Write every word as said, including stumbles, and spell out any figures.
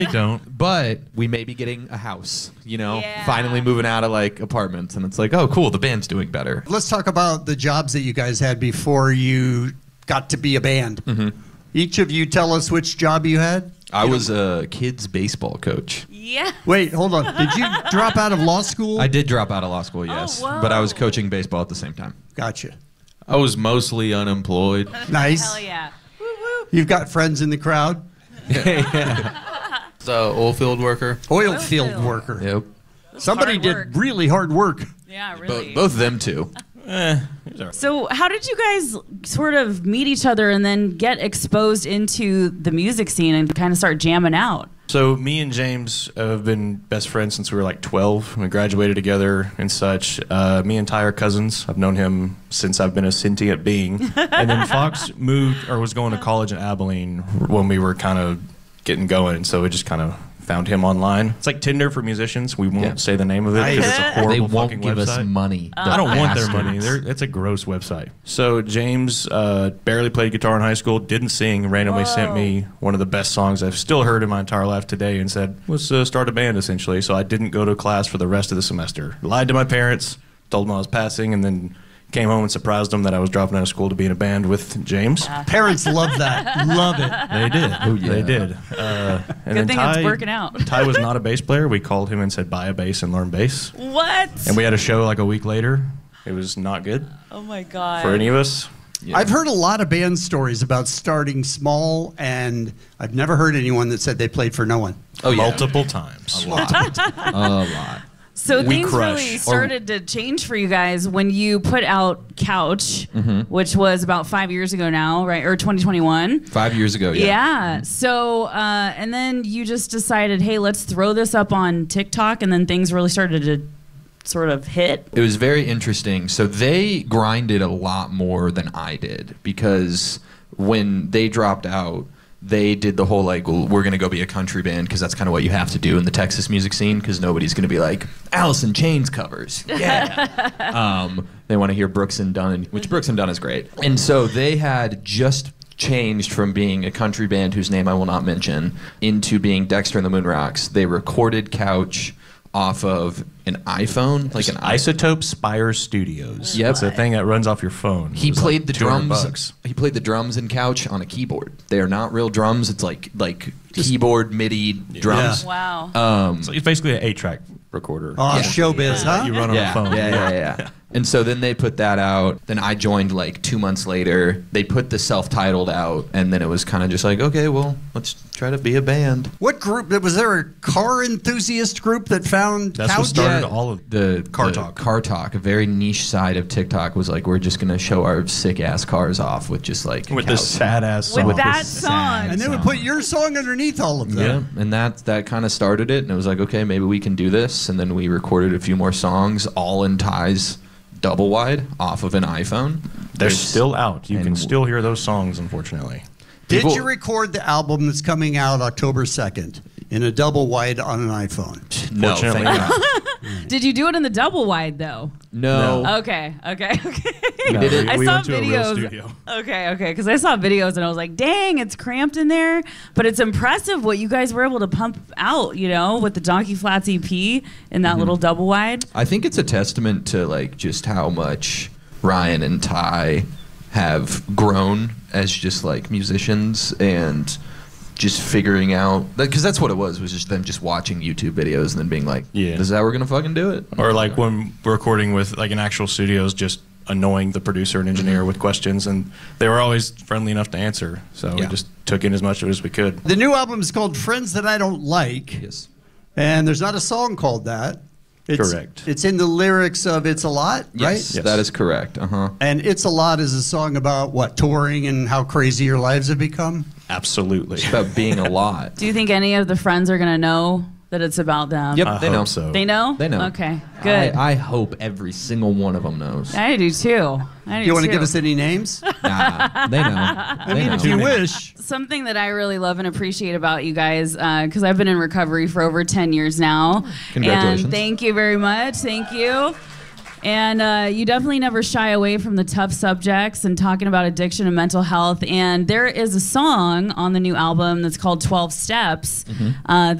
They don't. But we may be getting a house, you know, Yeah. finally moving out of like apartments. And it's like, oh, cool, the band's doing better. Let's talk about the jobs that you guys had before you got to be a band. Mm-hmm. Each of you tell us which job you had. I was a kid's baseball coach. Yeah. Wait, hold on. Did you drop out of law school? I did drop out of law school, yes. whoa. But I was coaching baseball at the same time. Gotcha. I was mostly unemployed. Nice. Hell yeah. You've got friends in the crowd. The oil field worker. Oil Oil field field. worker. Yep. Somebody hard did work. really hard work. Yeah, Bo- really. both of them two. Eh, it was all right. So how did you guys sort of meet each other and then get exposed into the music scene and kind of start jamming out? So me and James have been best friends since we were like twelve. We graduated together and such. Uh, me and Ty are cousins. I've known him since I've been a sentient being. And then Fox moved or was going to college in Abilene when we were kind of getting going. So we just kind of found him online. It's like Tinder for musicians. We won't Yeah. say the name of it because it's a horrible They won't fucking give website. us money. I don't want their Bastards. money. They're, it's a gross website. So James uh, barely played guitar in high school, didn't sing, randomly sent me one of the best songs I've still heard in my entire life today and said, let's uh, start a band essentially. So I didn't go to class for the rest of the semester. Lied to my parents, told them I was passing, and then came home and surprised them that I was dropping out of school to be in a band with James. Parents love that. Love it. They did. Oh, yeah. They did. Uh, and Good then thing Ty, it's working out. Ty was not a bass player. We called him and said, buy a bass and learn bass. What? And we had a show like a week later. It was not good Oh my god. for any of us. Yeah. I've heard a lot of band stories about starting small, and I've never heard anyone that said they played for no one. Oh, yeah. Multiple times. A lot. So We things crush. really started to change for you guys when you put out Couch, which was about five years ago now, right? Or twenty twenty-one. Five years ago, yeah. Yeah. So, uh, and then you just decided, hey, let's throw this up on TikTok, and then things really started to sort of hit. It was very interesting. So they grinded a lot more than I did because when they dropped out, they did the whole like, well, we're going to go be a country band because that's kind of what you have to do in the Texas music scene because nobody's going to be like, Alice in Chains covers. Yeah. um, they want to hear Brooks and Dunn, which Brooks and Dunn is great. And so they had just changed from being a country band whose name I will not mention into being Dexter and the Moonrocks. They recorded Couch off of an iPhone, like an iPhone. Isotope Spire Studios. Yep. It's a thing that runs off your phone. He It was played like the two hundred drums. bucks. He played the drums in Couch on a keyboard. They are not real drums. It's like like keyboard MIDI drums. Wow. Um, So it's basically an eight-track recorder. Oh, Yeah. showbiz, huh? You run on yeah, a phone. yeah, yeah, yeah. And so then they put that out. Then I joined like two months later. They put the self-titled out, and then it was kind of just like, okay, well, let's try to be a band. What group? Was there a car enthusiast group that found That's Couch? what started all of the Car the Talk. Car Talk, a very niche side of TikTok, was like, we're just gonna show our sick ass cars off with just like with Couch. this sad-ass song. With that this song. And they would put your song underneath all of Yeah, them. and that that kind of started it, and it was like, okay, maybe we can do this. And then we recorded a few more songs, all in Ty's double wide off of an iPhone. They're There's- still out. You and can w- still hear those songs, unfortunately. Did People- you record the album that's coming out October second in a double wide on an iPhone? No, Fortunately thank not. God. Did you do it in the double wide though? No. Okay, okay, okay. No, did it- I we saw went to a real videos. studio. Okay, okay, because I saw videos and I was like, dang, it's cramped in there. But it's impressive what you guys were able to pump out, you know, with the Donkey Flats E P in that little double wide. I think it's a testament to like just how much Ryan and Ty have grown as just like musicians and just figuring out, because that's what it was, was just them just watching YouTube videos and then being like, Yeah. this is how we're gonna fucking do it. Or like when we're recording with like an actual studios, just annoying the producer and engineer with questions, and they were always friendly enough to answer. So we Yeah. just took in as much of it as we could. The new album is called Friends That I Don't Like, Yes. and there's not a song called that. It's, Correct. It's in the lyrics of It's a Lot, right? Yes, Yes. that is correct. Uh huh. And It's a Lot is a song about what, touring and how crazy your lives have become? Absolutely. It's about being a lot. Do you think any of the friends are gonna know that it's about them? Yep, I they hope know. so. They know? They know. Okay, good. I, I hope every single one of them knows. I, do too. I do You want to too. give us any names? Nah, they know. I They mean, know. if you wish. Something that I really love and appreciate about you guys, because I've been in recovery for over ten years now. Congratulations. And thank you very much. Thank you. And uh, you definitely never shy away from the tough subjects and talking about addiction and mental health. And there is a song on the new album that's called twelve Steps. Mm-hmm. uh,